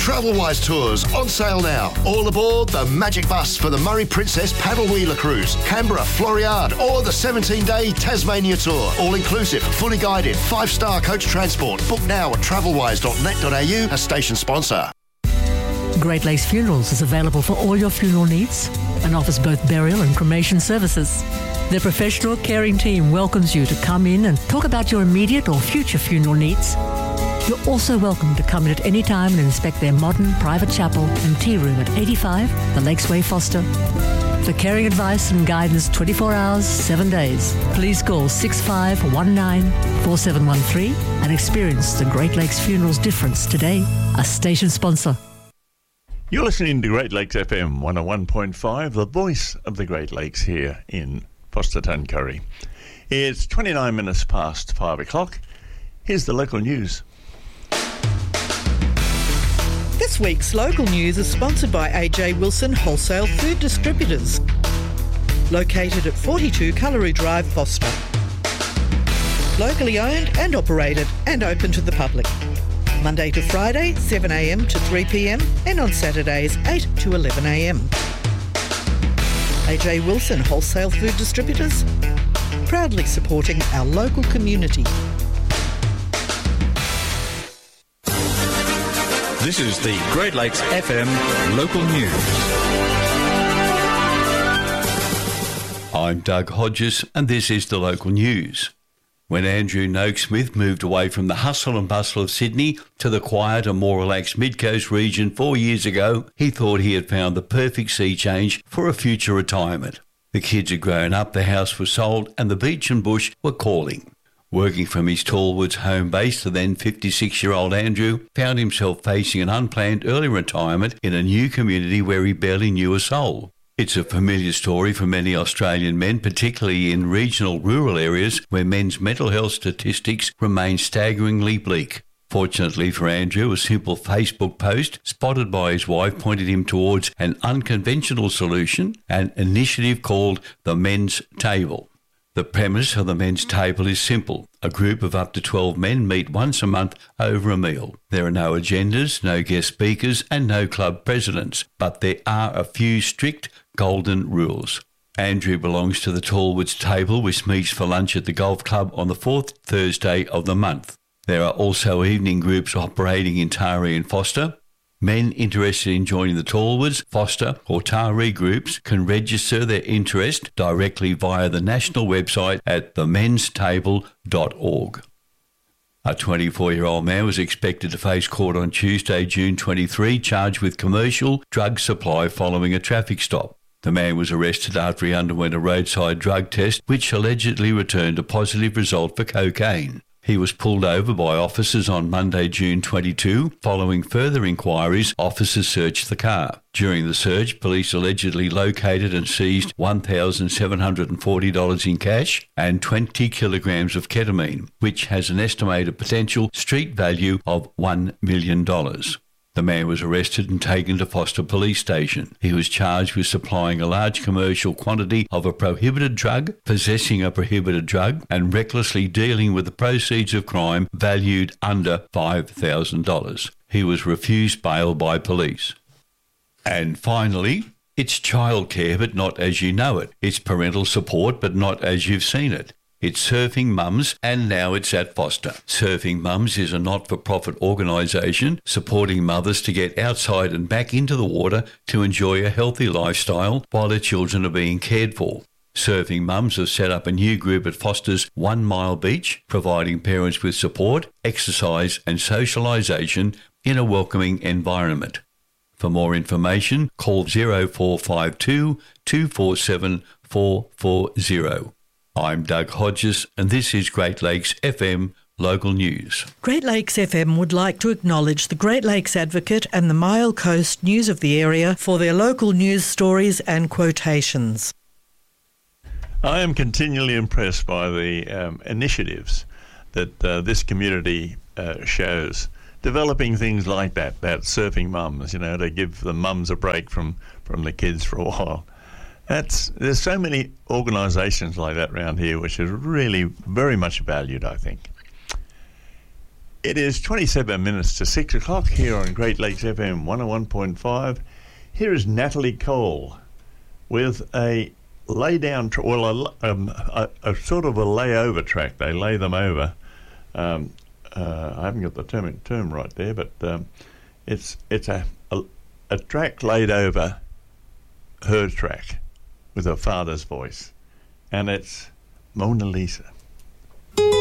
Travelwise Tours on sale now. All aboard the Magic Bus for the Murray Princess Paddle Wheeler Cruise, Canberra, Floriade, or the 17-day Tasmania Tour. All inclusive, fully guided, 5-star coach transport. Book now at travelwise.net.au, a station sponsor. Great Lakes Funerals is available for all your funeral needs and offers both burial and cremation services. Their professional, caring team welcomes you to come in and talk about your immediate or future funeral needs. You're also welcome to come in at any time and inspect their modern private chapel and tea room at 85 The Lakes Way, Foster. For caring advice and guidance 24 hours, 7 days, please call 6519-4713 and experience the Great Lakes Funerals difference today. A station sponsor. You're listening to Great Lakes FM 101.5, the voice of the Great Lakes here in Foster Tuncurry. It's 29 minutes past 5 o'clock. Here's the local news. This week's local news is sponsored by AJ Wilson Wholesale Food Distributors, located at 42 Cullery Drive, Foster. Locally owned and operated and open to the public. Monday to Friday, 7am to 3pm, and on Saturdays, 8 to 11am. AJ Wilson Wholesale Food Distributors, proudly supporting our local community. This is the Great Lakes FM local news. I'm Doug Hodges and this is the local news. When Andrew Noakesmith moved away from the hustle and bustle of Sydney to the quiet and more relaxed Mid-Coast region 4 years ago, he thought he had found the perfect sea change for a future retirement. The kids had grown up, the house was sold and the beach and bush were calling. Working from his Tallwoods home base, the then 56-year-old Andrew found himself facing an unplanned early retirement in a new community where he barely knew a soul. It's a familiar story for many Australian men, particularly in regional rural areas where men's mental health statistics remain staggeringly bleak. Fortunately for Andrew, a simple Facebook post spotted by his wife pointed him towards an unconventional solution, an initiative called the Men's Table. The premise of the Men's Table is simple. A group of up to 12 men meet once a month over a meal. There are no agendas, no guest speakers and no club presidents, but there are a few strict golden rules. Andrew belongs to the Tallwoods Table, which meets for lunch at the golf club on the fourth Thursday of the month. There are also evening groups operating in Taree and Foster. Men interested in joining the Tallwoods, Foster or Taree groups can register their interest directly via the national website at themenstable.org. A 24-year-old man was expected to face court on Tuesday, June 23, charged with commercial drug supply following a traffic stop. The man was arrested after he underwent a roadside drug test, which allegedly returned a positive result for cocaine. He was pulled over by officers on Monday, June 22. Following further inquiries, officers searched the car. During the search, police allegedly located and seized $1,740 in cash and 20 kilograms of ketamine, which has an estimated potential street value of $1 million. The man was arrested and taken to Foster Police Station. He was charged with supplying a large commercial quantity of a prohibited drug, possessing a prohibited drug, and recklessly dealing with the proceeds of crime valued under $5,000. He was refused bail by police. And finally, it's childcare but not as you know it. It's parental support but not as you've seen it. It's Surfing Mums, and now it's at Foster. Surfing Mums is a not-for-profit organisation supporting mothers to get outside and back into the water to enjoy a healthy lifestyle while their children are being cared for. Surfing Mums have set up a new group at Foster's 1 Mile Beach, providing parents with support, exercise and socialisation in a welcoming environment. For more information, call 0452 247 440. I'm Doug Hodges, and this is Great Lakes FM Local News. Great Lakes FM would like to acknowledge the Great Lakes Advocate and the Mile Coast News of the area for their local news stories and quotations. I am continually impressed by the initiatives that this community shows. Developing things like that Surfing Mums, to give the mums a break from the kids for a while. There's so many organisations like that around here which are really very much valued, I think. It is 27 minutes to 6 o'clock here on Great Lakes FM 101.5. Here is Natalie Cole with a lay-down, a sort of a layover track. They lay them over. I haven't got the term right there, but it's a track laid over her track with her father's voice, and it's Mona Lisa.